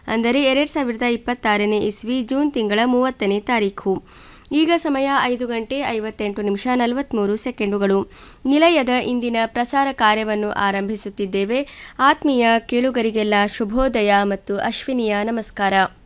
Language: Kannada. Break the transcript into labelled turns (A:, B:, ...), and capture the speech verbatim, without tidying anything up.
A: ಅಂದರೆ ಎರಡು ಸಾವಿರದ ಇಪ್ಪತ್ತಾರನೇ ಇಸ್ವಿ ಜೂನ್ ತಿಂಗಳ ಮೂವತ್ತನೇ ತಾರೀಖು. ಈಗ ಸಮಯ ಐದು ಗಂಟೆ ಐವತ್ತೆಂಟು ನಿಮಿಷ ನಲವತ್ತ್ಮೂರು ಸೆಕೆಂಡುಗಳು. ನಿಲಯದ ಇಂದಿನ ಪ್ರಸಾರ ಕಾರ್ಯವನ್ನು ಆರಂಭಿಸುತ್ತಿದ್ದೇವೆ. ಆತ್ಮೀಯ ಕೇಳುಗರಿಗೆಲ್ಲ ಶುಭೋದಯ ಮತ್ತು ಅಶ್ವಿನಿಯ ನಮಸ್ಕಾರ.